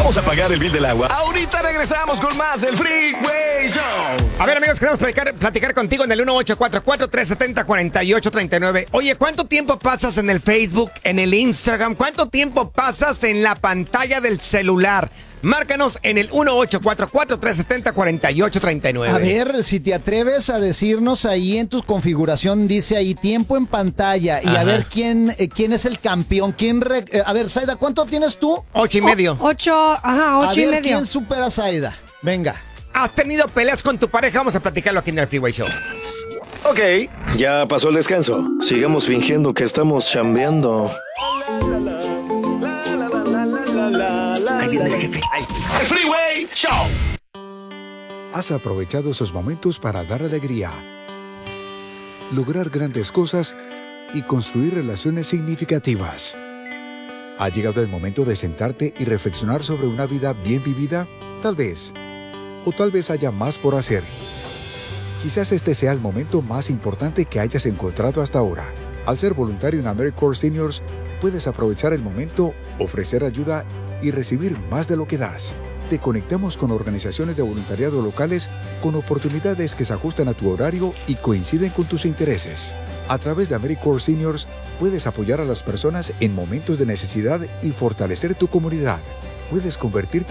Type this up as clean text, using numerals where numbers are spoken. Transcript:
Vamos a pagar el bill del agua. Ahorita regresamos con más del Freeway Show. A ver, amigos, queremos platicar contigo en el 1844-370-4839. Oye, ¿cuánto tiempo pasas en el Facebook, en el Instagram? ¿Cuánto tiempo pasas en la pantalla del celular? Márcanos en el 1844-370-4839. A ver, si te atreves a decirnos ahí en tu configuración, dice ahí tiempo en pantalla. Y Ajá. a ver quién es el campeón. A ver, Zaida, ¿cuánto tienes tú? 8:30. 8 A y ver, medio. ¿quién supera a Zaida? Venga. ¿Has tenido peleas con tu pareja? Vamos a platicarlo aquí en el Freeway Show. Ok, ya pasó el descanso. Sigamos fingiendo que estamos chambeando. Ahí viene el jefe. El Freeway Show. Has aprovechado esos momentos para dar alegría, lograr grandes cosas y construir relaciones significativas. ¿Ha llegado el momento de sentarte y reflexionar sobre una vida bien vivida? Tal vez. O tal vez haya más por hacer. Quizás este sea el momento más importante que hayas encontrado hasta ahora. Al ser voluntario en AmeriCorps Seniors, puedes aprovechar el momento, ofrecer ayuda y recibir más de lo que das. Te conectamos con organizaciones de voluntariado locales con oportunidades que se ajustan a tu horario y coinciden con tus intereses. A través de AmeriCorps Seniors, puedes apoyar a las personas en momentos de necesidad y fortalecer tu comunidad. Puedes convertirte